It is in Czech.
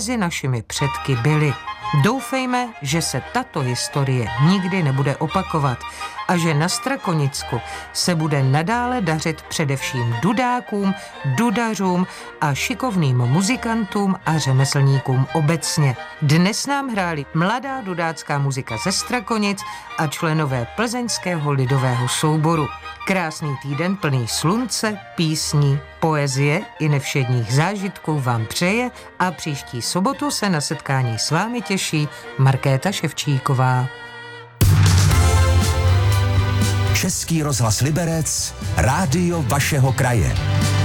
mezi našimi předky byli. Doufejme, že se tato historie nikdy nebude opakovat a že na Strakonicku se bude nadále dařit především dudákům, dudařům a šikovným muzikantům a řemeslníkům obecně. Dnes nám hráli mladá dudácká muzika ze Strakonic a členové plzeňského lidového souboru. Krásný týden plný slunce, písní, poezie i nevšedních zážitků vám přeje a příští sobotu se na setkání s vámi těší Markéta Ševčíková. Český rozhlas Liberec, rádio vašeho kraje.